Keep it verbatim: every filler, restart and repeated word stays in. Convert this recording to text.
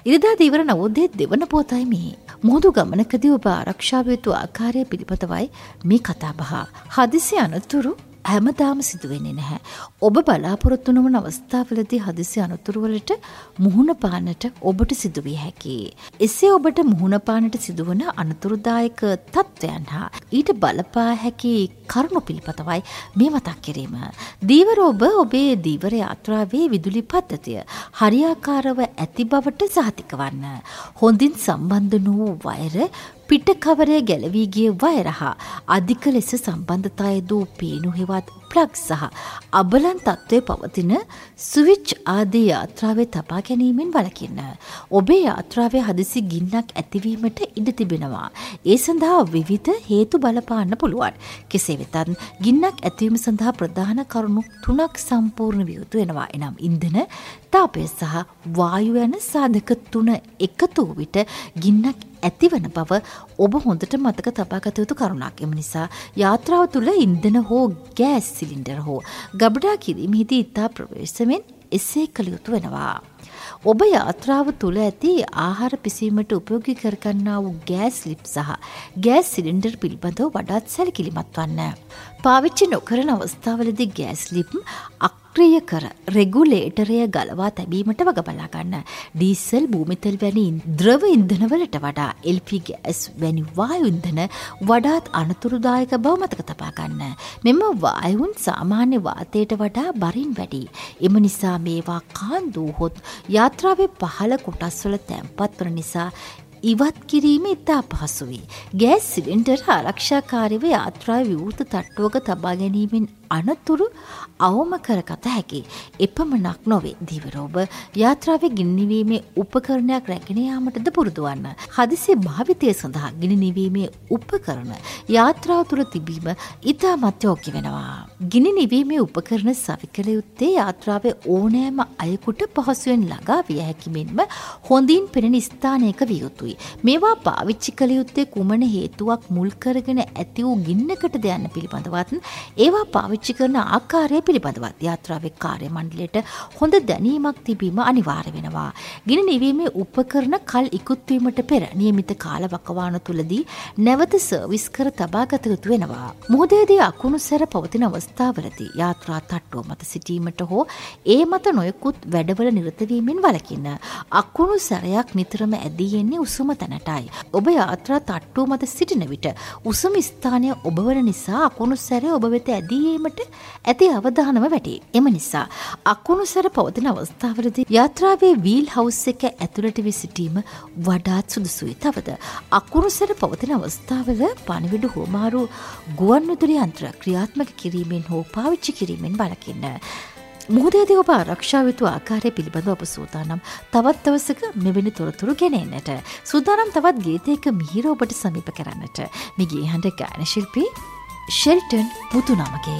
ඉරිදා දීවර නවෝදයේ දෙවන පොතයි මේ. මුහුදු ගමනකදී ඔබ ආරක්ෂා ව යුතු ආකාරය පිළිබඳවයි මේ කතාබහ. හදිසි අනතුරු හැමදාම සිදු වෙන්නේ නැහැ. ඔබ බලාපොරොත්තු නොවන අවස්ථාවලදී හදිසි අනතුරු වලට මුහුණ පාන්නට ඔබට සිදු විය හැකියි. එසේ ඔබට මුහුණ පාන්නට සිදුවන අනතුරුදායක තත්ත්වයන් හා ඊට බලපා හැකි කරුණු පිළිපතවයි මේ මතක් කිරීම. දීවර ඔබ ඔබේ දීවර යාත්‍රාවේ විදුලි පද්ධතිය හරියාකාරව ඇති බවට සහතික වන්න. හොඳින් සම්බන්ධ වූ වයර පිට කවරය ගැලවී ගිය වයර හා අධික ලෙස සම්බන්ධතා යෙදූ පේනු හෙවත් ප්ලග් සහ අබලන් තත්ත්වයේ පවතින ස්විච් ආදී යාත්‍රාවේ තබා ගැනීමෙන් වළකින්න. ඔබේ යාත්‍රාවේ හදිසි ගින්නක් ඇතිවීමට ඉඩ තිබෙනවා. ඒ සඳහා විවිධ හේතු බලපාන්න පුළුවන්. කෙසේ වෙතත් ගින්නක් ඇතිවීම සඳහා ප්‍රධාන කරුණු තුනක් සම්පූර්ණ විය යුතු වෙනවා. එනම් ඉන්ධන, තාපය සහ වායු යන සාධක තුන එකතු වූ විට ගින්නක් ඇතිවන බව ඔබ හොඳට මතක තබාගත යුතු කරුණක්. එම නිසා යාත්‍රාව තුළ ඉන්ධන හෝ ගෑස් සිලින්ඩර් හෝ ගබඩා කිරීමේදී ඉතා ප්‍රවේශමෙන් එසේ කළ යුතු වෙනවා. ඔබ යාත්‍රාව තුළ ඇති ආහාර පිසීමට උපයෝගී කරගන්නා වූ ගෑස් ලිප් සහ ගෑස් සිලින්ඩර් පිළිබඳව වඩාත් සැලකිලිමත් වන්න. පාවිච්චි නොකරන අවස්ථාවලදී ගෑස් ලිප් අක්‍රිය කර රෙගුලේටරය ගලවා තැබීමට වග බලා ගන්න. ඩීසල්, භූමිතෙල් වැනි ද්‍රව ඉන්ධනවලට වඩා එල් පී ගෑස් වැනි වායු ඉන්ධන වඩාත් අනතුරුදායක බව මතක තබා ගන්න. මෙම වායුන් සාමාන්‍ය වාතයට වඩා බරින් වැඩි. එම නිසා මේවා කාන්දු හොත් යාත්‍රාවේ පහළ කොටස්වල තැන්පත් වන නිසා ඉවත් කිරීම ඉතා අපහසුයි. ගෑස් සිලින්ඩර් ආරක්ෂාකාරීව යාත්‍රාවේ විවෘත තට්ටුවක තබා ගැනීමෙන් අනතුරු අවම කරගත හැකි. එපමණක් නොවේ. දීවර ඔබ යාත්‍රාවේ ගිනි නිවීමේ උපකරණයක් රැගෙන යාමටද පුරුදු වන්න. හදිසි භාවිතය සඳහා ගිනි නිවීමේ උපකරණ යාත්‍රාව තුළ තිබීම ඉතාමත් යෝග්‍ය වෙනවා. ගිනි නිවීමේ උපකරණ සවිකල යුත්තේ යාත්‍රාවේ ඕනෑම අයෙකුට පහසුවෙන් ළඟා විය හැකි මෙන්ම හොඳින් පෙනෙන ස්ථානයක විය යුතුයි. මේවා පාවිච්චි කළ යුත්තේ කුමන හේතුවක් මුල් කරගෙන ඇති වූ ගින්නකටද යන්න පිළිබඳවත් ඒවා පාවිච්චි කරන ආකාරය පිළිබඳවත් යාත්‍රාවේ කාර්ය මණ්ඩලයට හොඳ දැනීමක් තිබීම අනිවාර්ය වෙනවා. ගිනි නිවීමේ උපකරණ කල් ඉක්ුත් වීමට පෙර නියමිත කාලවකවානු තුලදී නැවත සර්විස් කර තබා ගත යුතු වෙනවා. මුහුදේදී අකුණු සැර පවතින අවස්ථාවලදී යාත්‍රා තට්ටුව මත සිටීමට හෝ ඒ මත නොයෙකුත් වැඩවල නිරත වීමෙන් වළකින්න. අකුණු සැරයක් නිතරම ඇදී යන්නේ උසම තැනටයි. ඔබ යාත්‍රා තට්ටුව මත සිටින විට උසම ස්ථානය ඔබ වන නිසා අකුණු සැරය ඔබ වෙත ඇදී ඒමට ඇති අවධානම වැඩි. එම නිසා අකුණු සැර පවතින අවස්ථාවලදී යාත්‍රාවේ වීල් හවුස් එක ඇතුළට වී සිටීම වඩාත් සුදුසුයි. තවද අකුණු සැර පවතින අවස්ථාවල පණිවිඩ හෝමාරු ගුවන්විදුලි යන්ත්‍ර ක්‍රියාත්මක කිරීමෙන් හෝ පාවිච්චි කිරීමෙන් වළකින්න. මුහුදේදී ඔබ ආරක්ෂා යුතු ආකාරය පිළිබඳව ඔබ සූදානම් තවත් දවසක මෙවැනි තොරතුරු ගෙනෙන්නට. සූදානම් තවත් ගීතයක මිහිර ඔබට සමීප කරන්නට. මේ ගී හඬ ගායන ශිල්පී ෂෙල්ටන් මුතුනමගේ.